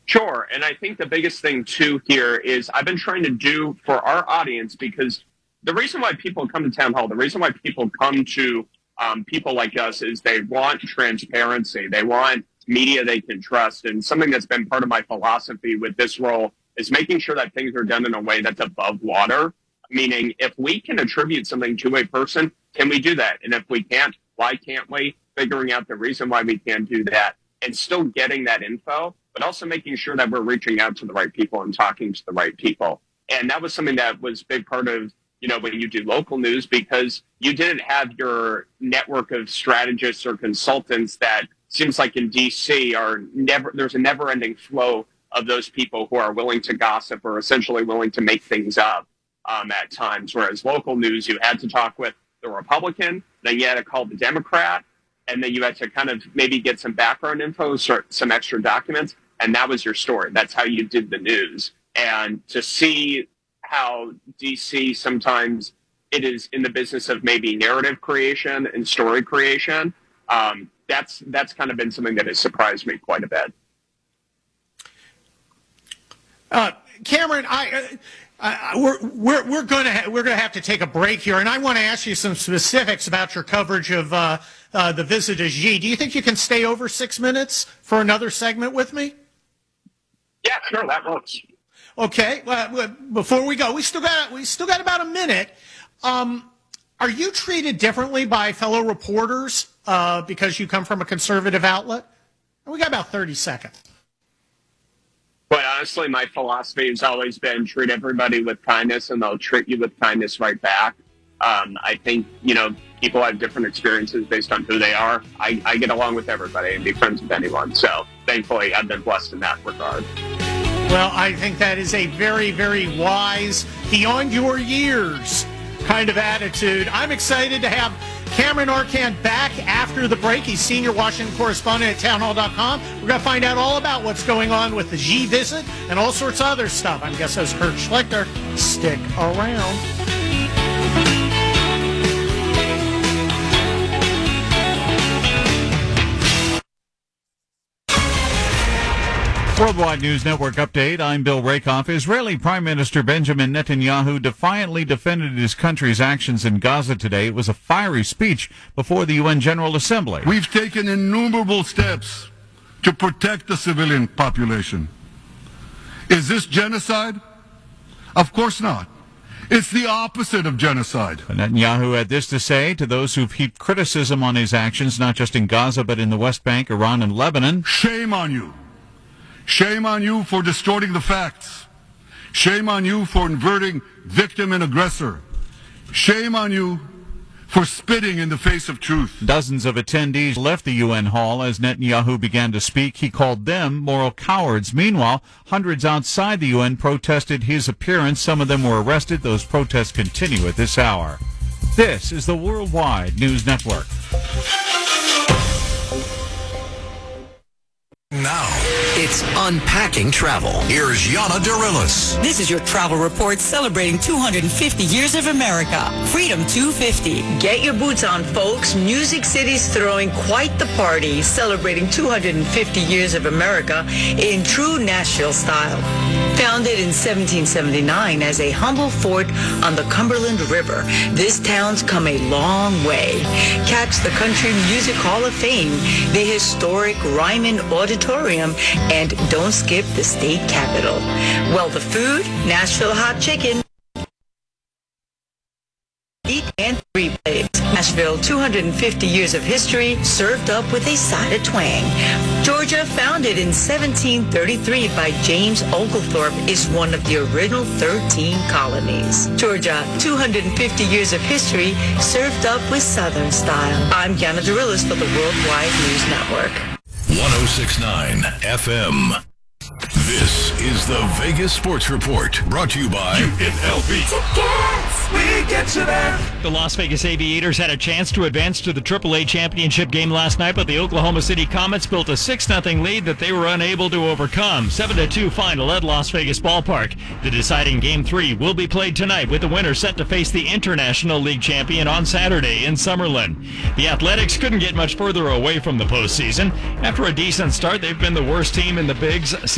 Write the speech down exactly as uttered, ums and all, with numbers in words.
Sure. And I think the biggest thing, too, here is I've been trying to do for our audience, because the reason why people come to Town Hall, the reason why people come to um, people like us is they want transparency. They want media they can trust. And something that's been part of my philosophy with this role is making sure that things are done in a way that's above water. Meaning, if we can attribute something to a person, can we do that? And if we can't, why can't we? Figuring out the reason why we can't do that and still getting that info, but also making sure that we're reaching out to the right people and talking to the right people. And that was something that was a big part of, you know, when you do local news, because you didn't have your network of strategists or consultants that seems like in D C are never, there's a never ending flow of those people who are willing to gossip or essentially willing to make things up um, at times. Whereas local news, you had to talk with the Republican, then you had to call the Democrat, and then you had to kind of maybe get some background info, some extra documents, and that was your story. That's how you did the news. And to see how D C sometimes it is in the business of maybe narrative creation and story creation, um, that's that's kind of been something that has surprised me quite a bit. Uh, Cameron, I, uh, we're we're we're going to ha- we're going to have to take a break here, and I want to ask you some specifics about your coverage of uh, uh, the visit to Xi. Do you think you can stay over six minutes for another segment with me? Yeah, sure, that works. Okay. Well, before we go, we still got we still got about a minute. Um, are you treated differently by fellow reporters uh, because you come from a conservative outlet? We got about thirty seconds. But honestly, my philosophy has always been treat everybody with kindness, and they'll treat you with kindness right back. Um, I think, you know, people have different experiences based on who they are. I, I get along with everybody and be friends with anyone. So thankfully, I've been blessed in that regard. Well, I think that is a very, very wise, beyond your years kind of attitude. I'm excited to have Cameron Arcand back after the break. He's senior Washington correspondent at townhall dot com. We're going to find out all about what's going on with the Xi visit and all sorts of other stuff. I'm guest host Kurt Schlichter. Stick around. Worldwide News Network update. I'm Bill Rakoff. Israeli Prime Minister Benjamin Netanyahu defiantly defended his country's actions in Gaza today. It was a fiery speech before the U N General Assembly. We've taken innumerable steps to protect the civilian population. Is this genocide? Of course not. It's the opposite of genocide. Netanyahu had this to say to those who've heaped criticism on his actions, not just in Gaza, but in the West Bank, Iran, and Lebanon. Shame on you. Shame on you for distorting the facts. Shame on you for inverting victim and aggressor. Shame on you for spitting in the face of truth. Dozens of attendees left the U N hall as Netanyahu began to speak. He called them moral cowards. Meanwhile, hundreds outside the U N protested his appearance. Some of them were arrested. Those protests continue at this hour. This is the Worldwide News Network. Now, it's Unpacking Travel. Here's Yana Darilis. This is your travel report celebrating two hundred fifty years of America. Freedom two fifty. Get your boots on, folks. Music City's throwing quite the party, celebrating two hundred fifty years of America in true Nashville style. Founded in seventeen seventy-nine as a humble fort on the Cumberland River, this town's come a long way. Catch the Country Music Hall of Fame, the historic Ryman Auditorium, and don't skip the state capitol. Well, the food, Nashville hot chicken, eat and three plates. Nashville, two hundred fifty years of history, served up with a side of twang. Georgia, founded in seventeen thirty-three by James Oglethorpe, is one of the original thirteen colonies. Georgia, two hundred fifty years of history, served up with Southern style. I'm Yana Darilis for the Worldwide News Network. one oh six point nine F M. This is the Vegas Sports Report, brought to you by U N L V. Tickets! We get you there! The Las Vegas Aviators had a chance to advance to the triple A championship game last night, but the Oklahoma City Comets built a six nothing lead that they were unable to overcome. seven to two final at Las Vegas Ballpark. The deciding Game three will be played tonight, with the winner set to face the International League champion on Saturday in Summerlin. The Athletics couldn't get much further away from the postseason. After a decent start, they've been the worst team in the Bigs